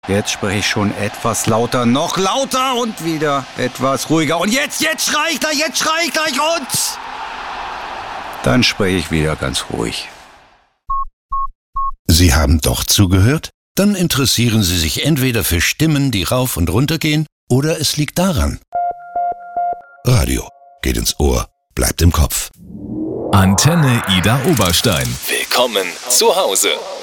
Jetzt spreche ich schon etwas lauter, noch lauter und wieder etwas ruhiger. Und jetzt schrei ich gleich und... Dann spreche ich wieder ganz ruhig. Sie haben doch zugehört? Dann interessieren Sie sich entweder für Stimmen, die rauf und runter gehen, oder es liegt daran. Radio geht ins Ohr, bleibt im Kopf. Antenne Ida Oberstein. Willkommen zu Hause.